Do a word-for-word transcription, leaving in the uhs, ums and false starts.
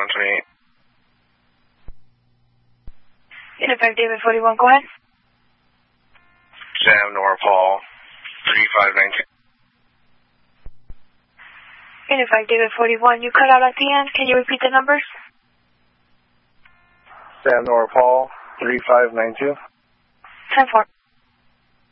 forty-one twenty-eight. Unified David forty-one, go ahead. Sam Nora Paul, three five nine two. Unified David forty-one, you cut out at the end. Can you repeat the numbers? Sam Nora Paul, three five nine two. ten four.